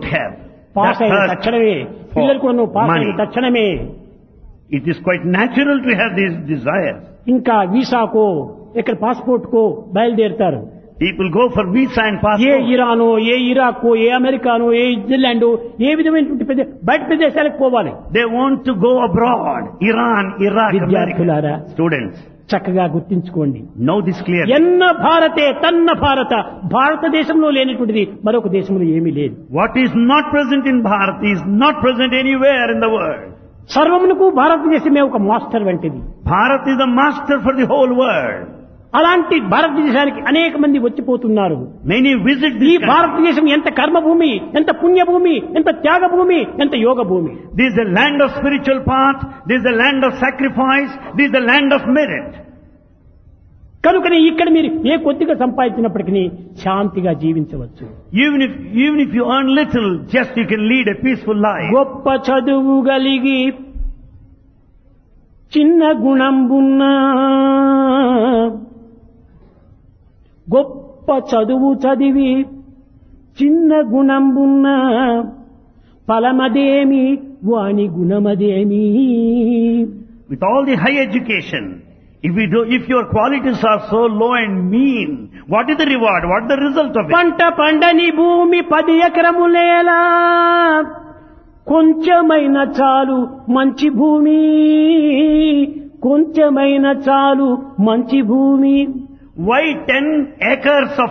have pass that అయిన thirst తక్షణమే పిల్లలు కూడా నువ్వు పాస్ అయిన money. తక్షణమే It is quite natural to have these desires. ఇంకా వీసాకో ఇక్కడ పాస్పోర్ట్ కో బయలుదేరుతారు. People go for visa and A passport. ఇరానో, A ఇరాకో, A americano, A Israel, ఏ విధమైనటువంటి బయట ప్రదేశాలకు పోవాలి. They want to go abroad. Iran, Iraq, విద్యార్థులారా America. Students, చక్కగా గుర్తించుకోండి. know this clearly. ఎన్న భారతే తన్న భారత, భారతదేశంలో లేనటువంటిది మరొక దేశంలో ఏమీ లేదు. What is not present in Bharat is not present anywhere in the world. సర్వమునకు భారతదేశమే ఒక మాస్టర్ వంటిది. Bharat is the master for the whole world. అలాంటి భారతదేశానికి అనేక మంది వచ్చిపోతున్నారు. Many visit ఈ this country. భారతదేశం ఎంత కర్మభూమి, ఎంత పుణ్యభూమి, ఎంత త్యాగభూమి, ఎంత యోగ భూమి. This is the land of spiritual path. This is the land of sacrifice. This is the land of merit. కనుకనే ఇక్కడ మీరు ఏ కొద్దిగా సంపాదించినప్పటికీ శాంతిగా జీవించవచ్చు. Even if you earn little, just you can lead a peaceful life. గొప్ప చదువు గలిగి చిన్న గుణంబున్నా, గొప్ప చదువు చదివి చిన్న గుణంబున్నా, ఫలమదేమి వాని గుణమదేమి. With all the high education, if your qualities are so low and mean, what is the reward? What is the result of it? పంట పండని భూమి 10 ఎకరములేలా, కొంచెమైన చాలు మంచి భూమి, కొంచెమైన చాలు మంచి భూమి. Why 10 acres of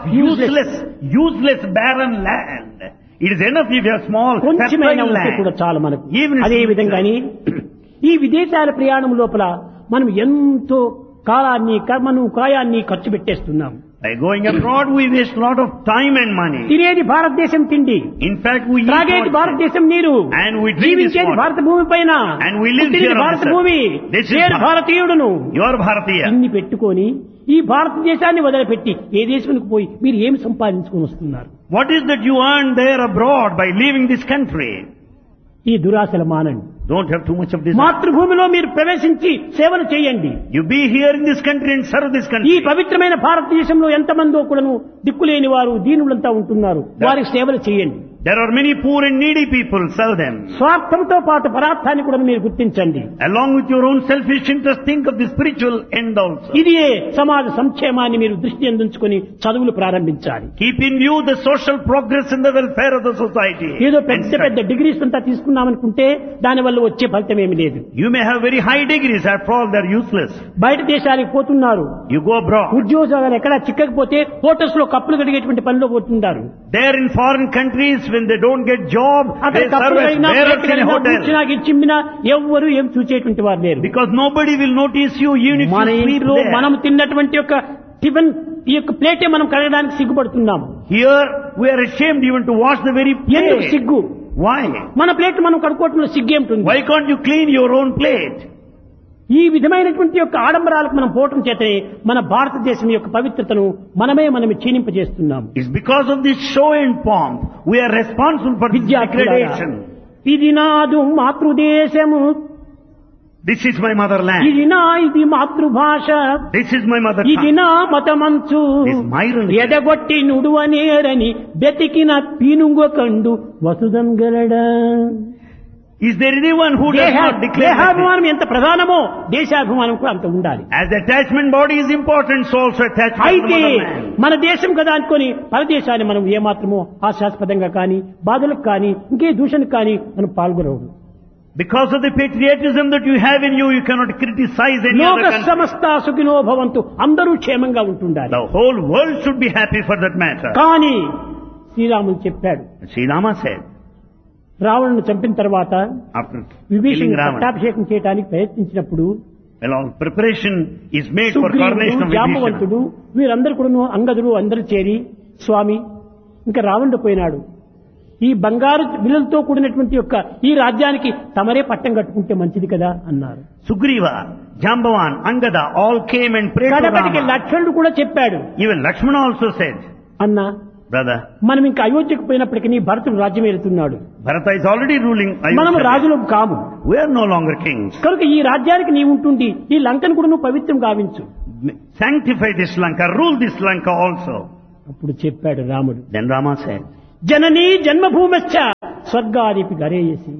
useless barren land? It is enough if you have small, కొంచెమైన fertile ఉంటే కూడా land. చాలు మనకు. Even if అదే it's- విధంగాని ఈ విదేశాల ప్రయాణం లోపల మనం ఎంతో కాలాన్ని, కర్మను, కాయాన్ని ఖర్చు పెట్టేస్తున్నాం. By going abroad, we waste a lot of time and money. తినేది భారతదేశం తిండి, In fact, we eat త్రాగేది outside. భారతదేశం నీరు, And we drink this జీవించేది water. భారత భూమి పైన, And we live పుట్టినది here on భారత this earth. భూమి, This is నేను Bharat. భారతీయుడును. You are Bharatiya. ఇన్ని పెట్టుకొని ఈ భారతదేశాన్ని వదిలిపెట్టి ఏ దేశానికి పోయి మీరు ఏమి సంపాదించుకొని వస్తున్నారు? What is that you earn there abroad by leaving this country? ఈ దురాశలు మానండి. Don't have too much of this. మాతృభూమిలో మీరు ప్రవేశించి సేవలు చేయండి. You be here in this country and serve this ఈ country. పవిత్రమైన భారతదేశంలో ఎంతమందో కూడాను దిక్కులేని వారు, దీనులంతా ఉంటున్నారు. వారికి సేవలు చేయండి. There are many poor and needy people. Serve them. స్వార్థంతో పాటు పరార్థాన్ని కూడా మీరు గుర్తించండి. Along with your own selfish interest, think of the spiritual end also. ఇదియే సమాజ సంక్షేమాన్ని మీరు దృష్టి అందించుకొని చదువులు ప్రారంభించాలి. Keep in view the social progress and the welfare of the society. ఏదో And పెద్ద study. పెద్ద డిగ్రీస్ అంతా తీసుకున్నామనుకుంటే దానివల్ల వచ్చే ఫలితం ఏమి లేదు. You may have very high degrees. After all, they are useless. బయట దేశానికి పోతున్నారు, You go abroad. ఉద్యోగాలు ఎక్కడా చిక్కకపోతే హోటల్స్ లో కప్పులు కడిగేటువంటి పనిలో పోతుంటారు. There in foreign countries, when they don't get job, అక్కడ they serve కప్పులు as కడిగినా, bearers ప్లేట్లు in a కడిగినా, hotel. కూర్చున్నా, చిమ్మినా ఎవ్వరూ ఏం చూసేటువంటి వారు లేరు. Because nobody will notice you even if మన you sleep ఇంట్లో there. మనం తిన్నటువంటి యొక్క టిఫిన్, ఈ యొక్క ప్లేటే మనం కడగడానికి సిగ్గుపడుతున్నాం. Here we are ashamed even to wash the very ఎందుకు plate. సిగ్గు? Why? మన ప్లేట్ మనం కడుక్కోవటంలో సిగ్గేమిటుంది? Why can't you clean your own plate? ఈ విధమైనటువంటి యొక్క ఆడంబరాలకు మనం పోవటం చేతనే మన భారతదేశం యొక్క పవిత్రతను మనమే క్షీణింపజేస్తున్నాం. It's because of this show and pomp we are responsible for this విద్యార్థులారా, degradation. ఇది నాదు మాతృదేశము, This is my motherland. ఇది మాతృభాష, This is my mother ఇది tongue. నా మతమంచు, This is my religion. ఎదగొట్టి నుడువనేరని బెతికిన పీనుగొకండు వసుదంగలడా. Is there anyone who does not declare that దేహాభిమానం ఎంత ప్రధానమో దేశాభిమానం కూడా అంత ఉండాలి. as attachment body is important, so also attachment to the అయితే motherland. మన దేశం కదా అనుకొని పరదేశాన్ని మనం ఏమాత్రమో హాస్యాస్పదంగా కానీ, బాధలకు కానీ, ఇంకే దూషణకు కానీ మనం పాల్గొనవద్దు. Because of the patriotism that you have in you, you cannot criticize any లోక other country. సమస్త సుఖినో భవంతు, అందరూ క్షేమంగా ఉంటుండాలి. The whole world should be happy for that matter. కానీ శ్రీరాములు చెప్పాడు, Sri Rama said, రావణుని చంపిన తర్వాత after విభీషణుడు killing Ravana, పట్టాభిషేకం చేయడానికి ప్రయత్నించినప్పుడు well, all preparation is made for coronation సుగ్రీవుడు, of Vibhishana. జాంబవంతుడు వీరందరూ కూడా అంగదుడు అందరూ చేరి, స్వామి ఇంకా రావణుడు పోయినాడు, ఈ బంగారు విలువలతో కూడినటువంటి యొక్క ఈ రాజ్యానికి తమరే పట్టం కట్టుకుంటే మంచిది కదా అన్నారు. Sugriva, Jambavan, Angada all came and prayed to కడపటికి Rama. లక్ష్మణుడు కూడా చెప్పాడు, Even Lakshmana also said, అన్న brother, మనం ఇంకా అయోధ్యకు పోయినప్పటికీ భరతుడు రాజ్యం ఏలుతున్నాడు, Bharata is already ruling మనం Ayodhya. రాజులకు కాము, We are no longer kings. కనుక ఈ రాజ్యానికి నీవు ఉంటుంది, ఈ లంకను కూడా నువ్వు పవిత్రం గావించు. Sanctify this Lanka, rule this Lanka also. అప్పుడు చెప్పాడు రాముడు, Then Rama said, జననీ జన్మభూమశ్చ స్వర్గాదిపి గరేయసి.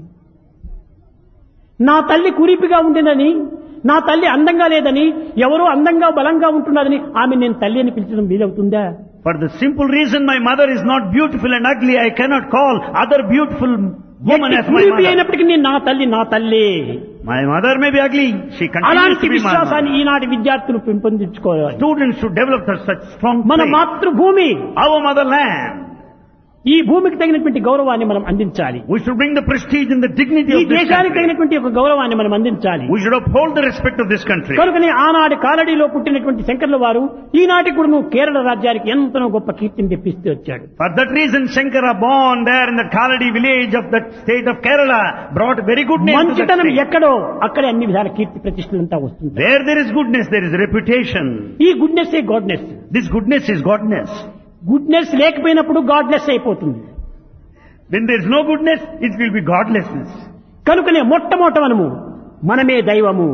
నా తల్లి కురిపిగా ఉండినని, నా తల్లి అందంగా లేదని, ఎవరో అందంగా బలంగా ఉంటున్నదని ఆమె నేను తల్లి అని పిలిచడం వీలవుతుందా? For the simple reason my mother is not beautiful and ugly, I cannot call other beautiful woman as my కురిపి mother. అయినప్పటికీ నేను నా తల్లి నా తల్లి. My mother may be ugly, she continues అలాంటి to be my విశ్వాసాన్ని mother. ఈనాటి విద్యార్థులు పెంపొందించుకోవాలి. Students should develop such strong మన faith. మాతృభూమి, Our motherland. ఈ భూమికి తగినటువంటి గౌరవాన్ని మనం అందించాలి. We should bring the prestige and the dignity ఈ of this దేశానికి country. తగినటువంటి ఒక గౌరవాన్ని మనం అందించాలి. We should uphold the respect of this country. కనుకనే ఆనాటి కాలడీలో పుట్టినటువంటి శంకర్ల వారు ఈనాటి కూడా కేరళ రాజ్యానికి ఎంతనో గొప్ప కీర్తిని తెప్పిస్తూ వచ్చాడు. For that reason, Shankara, born there in the Kaladi village of that state of Kerala, brought very good name to that మంచితనం state. ఎక్కడో అక్కడే అన్ని విధాల కీర్తి ప్రతిష్టలంతా వస్తుంది. Where there is goodness, there is reputation. ఈ goodness A goodness. This goodness is godness. Goodness లేకపోయినప్పుడు godless అయిపోతుంది. When there is no goodness, it will be godlessness. కనుకనే మొట్టమొదటమనము మనమే దైవము.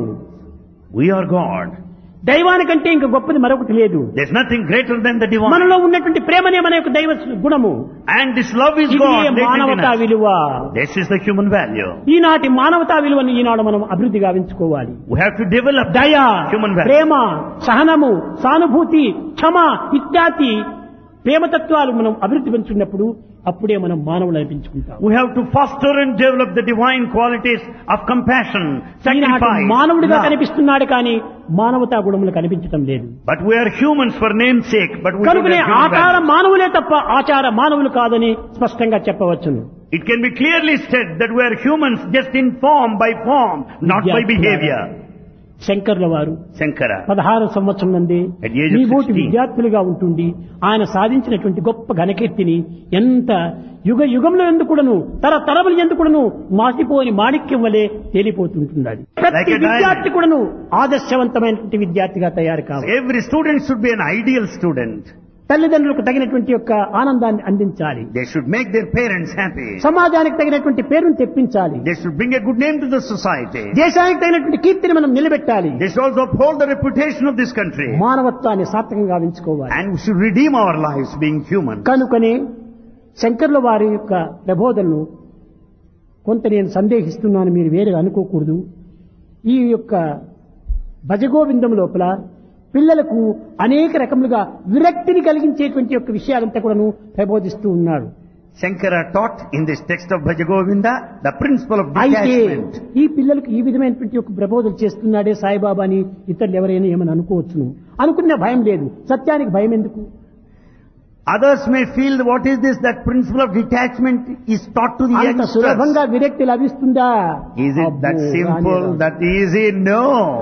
We are God. దైవానికంటే ఇంక గొప్పది మరొకటి లేదు. There is nothing greater than the divine. మనలో ఉన్నటువంటి ప్రేమనే మన యొక్క దైవ గుణము. And this love is ఇదే God. latent in మానవతా us. విలువ. This is the human value. ఈనాటి మానవతా విలువను ఈనాడు మనం అభివృద్ధి గావించుకోవాలి. We have to develop దయ, human value. ప్రేమ, సహనము, సానుభూతి, క్షమ ఇత్యాది ప్రేమతత్వాలు మనం అభివృద్ధి పెంచుకున్నప్పుడు అప్పుడే మనం మానవులు అనిపించుకుంటాం. We have to foster and develop the divine qualities of compassion, Eenadu sacrifice, మానవుడిగా love. కనిపిస్తున్నాడు కానీ మానవతా గుణములు కనిపించడం లేదు. But we are humans for name's sake. But we don't కనుకనే have human ఆకార values. మానవులే తప్ప ఆచార మానవులు కాదని స్పష్టంగా చెప్పవచ్చును. It can be clearly said that we are humans just in form, by form, not by behavior. శంకర్ల వారు Shankara. 16 సంవత్సరం నందే At the age of మీ బోటి 16. విద్యార్థులుగా ఉంటుండి ఆయన సాధించినటువంటి గొప్ప ఘనకీర్తిని ఎంత యుగ యుగంలో ఎందుకుడను తరములు ఎందుకుడను మాసిపోని మాణిక్యం వలె తేలిపోతుంటున్నది. ప్రతి Like a diamond. విద్యార్థి కూడాను ఆదర్శవంతమైనటువంటి విద్యార్థిగా తయారు కావాలి. Every student should be an ideal student. తల్లిదండ్రులకు తగినటువంటి యొక్క ఆనందాన్ని అందించాలి. They should make their parents happy. సమాజానికి తగినటువంటి పేరును తెప్పించాలి. They should bring a good name to the society. దేశానికి తగినటువంటి కీర్తిని మనం నిలబెట్టాలి. They should also uphold the reputation of this country. మానవత్వాన్ని సార్థకంగా ఉంచుకోవాలి. And we should redeem our lives being human. కనుకనే శంకర్ల వారి యొక్క ప్రబోధనను కొంత నేను సందేహిస్తున్నాను, మీరు వేరే అనుకోకూడదు. ఈ యొక్క భజగోవిందం లోపల పిల్లలకు అనేక రకములుగా విరక్తిని కలిగించేటువంటి యొక్క విషయాలంతా కూడాను ప్రబోధిస్తూ ఉన్నాడు. Shankara taught in this text of Bhajagovinda the principle of అయితే detachment. ఈ పిల్లలకు ఈ విధమైనటువంటి ఒక ప్రబోధన చేస్తున్నాడే సాయిబాబాని ఇతరులు ఎవరైనా ఏమని అనుకోవచ్చును. అనుకున్న భయం లేదు. సత్యానికి భయం ఎందుకు? Others may feel, what is this? That principle of detachment is taught to the అంత youngsters. సులభంగా విరక్తి లభిస్తుందా? Is it that అబ్బో, simple, రానే రాదు. that easy? No.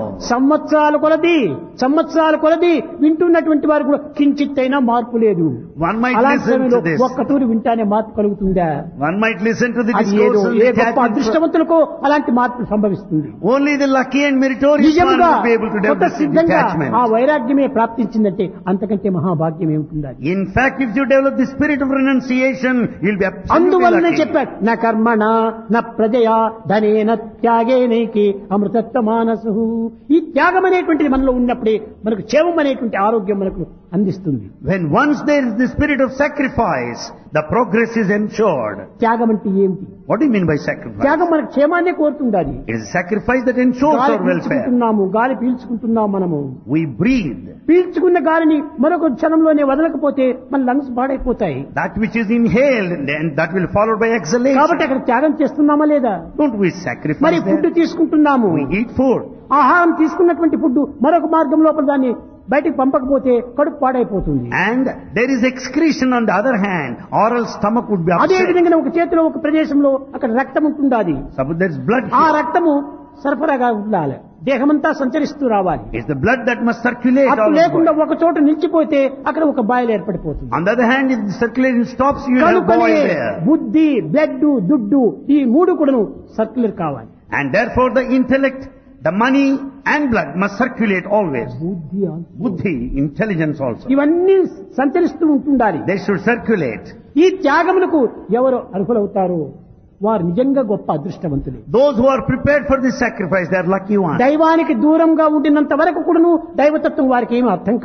సంవత్సరాల కొలది వింటున్నటువంటి వారు కూడా కించిత్తైనా మార్పు లేదు. One might అలాంటి listen సమయంలో to this. ఒక్కతూరి వింటానే మార్పు కలుగుతుందా? One might listen to the అది ఏదో discourse of ఏ గొప్ప detachment. అదృష్టవంతులకో అలాంటి మార్పు సంభవిస్తుంది. Only the lucky and meritorious one నిజంగా will be able to develop this సిద్ధంగా detachment. ఆ వైరాగ్యమే ప్రాప్తించిందంటే అంతకంటే మహాభాగ్యం ఏముంటుంది? In fact, if you develop the spirit of renunciation, you'll be absolutely అందువల్లనే lucky. చెప్పాడు, నా కర్మణ నా ప్రజయా ధనేన త్యాగేనైకి అమృతత్వ మానసు. ఈ త్యాగం అనేటువంటిది మనలో ఉన్నప్పుడే మనకు క్షేమం అనేటువంటి ఆరోగ్యం మనకు అందిస్తుంది. When once there is the spirit of sacrifice, the progress is ensured. త్యాగం అంటే ఏమిటి? What do you mean by sacrifice? త్యాగం మనకు క్షేమాన్నే కోరుతుండాలి. It is sacrifice that ensures గాలి our welfare. గాలి పీల్చుకుంటున్నాం మనము. We breathe. పీల్చుకున్న గాలిని మరొక క్షణంలోనే వదలకపోతే మన లంగ్స్ పాడైపోతాయి. That which is inhaled, and that will follow by కాబట్టి exhalation. అక్కడ త్యాగం చేస్తున్నామా లేదా? Don't we మరి sacrifice ఫుడ్ there? తీసుకుంటున్నాము. We eat food. ఆహారం తీసుకున్నటువంటి ఫుడ్ మరొక మార్గం లోపల దాన్ని బయటికి పంపకపోతే కడుపు పాడైపోతుంది. And there is excretion on the other hand, or else stomach would be అదే upset. విధంగా ఒక చేతిలో ఒక ప్రదేశంలో అక్కడ రక్తం ఉంటుండాది. Suppose there is blood ఆ here. రక్తము సరఫరాగా ఉండాలి, దేహమంతా సంచరిస్తూ రావాలి. It's the blood that must circulate అట్లా all లేకుండా over. ఒక చోట నిలిచిపోతే అక్కడ ఒక boil ఏర్పడిపోతుంది. On the other hand, if the circulation stops, you have కనుకనే boil there. బుద్ధి, బ్లడ్, దుడ్డు ఈ మూడు కూడాను సర్క్యులర్ కావాలి. And therefore the intellect, the money and blood must circulate always. బుద్ధి Buddhi, intelligence also. ఇవన్నీ సంచరిస్తూ ఉంటుండాలి. They should circulate. ఈ త్యాగములకు ఎవరు అర్హులవుతారో వారు నిజంగా గొప్ప అదృష్టవంతులు. Those who are prepared for this sacrifice, they are lucky ones. దైవానికి దూరంగా ఉండినంత వరకు కూడాను దైవతత్వం వారికి ఏమీ అర్థం కాదు.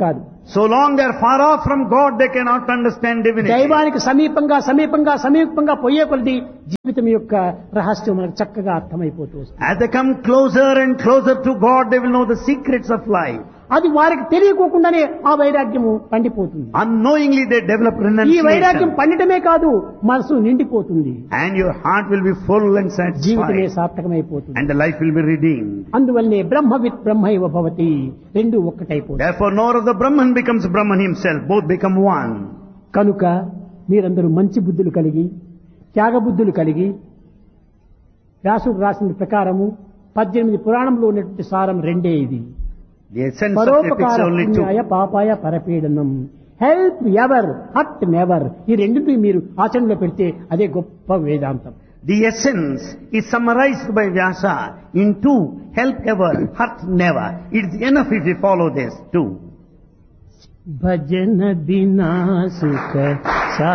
So long they are far off from God, they cannot understand divinity. దైవానికి సమీపంగా పోయే కొలది జీవితం యొక్క రహస్యం మనకు చక్కగా అర్థమైపోతూ వస్తుంది. As they come closer and closer to God, they will know the secrets of life. అది వారికి తెలియకోకుండానే ఆ వైరాగ్యము పండిపోతుంది. Unknowingly they develop ఈ వైరాగ్యం renunciation. పండిటమే కాదు, మనసు నిండిపోతుంది. And your heart will be full and జీవితమే satisfied. సార్థకమైపోతుంది. And the life will be redeemed. అందువల్లనే బ్రహ్మవిత్ బ్రహ్మైవ భవతి, రెండు ఒక్కటైపోతుంది. Therefore, nor of the Brahman becomes Brahman himself. Both become one. కనుక మీరందరూ మంచి బుద్ధులు కలిగి, త్యాగబుద్ధులు కలిగి, వ్యాసుడు రాసిన ప్రకారము 18 పురాణంలో ఉన్నటువంటి సారం రెండే ఇది. The essence of epics are only two. పరోపకార పాపాయ పరపీడనం, help ever hurt never. ఈ రెండింటిని మీరు ఆచరణలో పెడితే అదే గొప్ప వేదాంతం. The essence is summarized by Vyasa in two: help ever, hurt never. It's enough if you follow this too. భజన బినా సుఖ